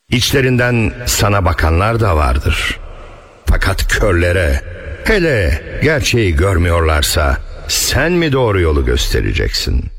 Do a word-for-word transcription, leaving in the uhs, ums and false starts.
İçlerinden sana bakanlar da vardır. Fakat körlere, hele gerçeği görmüyorlarsa sen mi doğru yolu göstereceksin?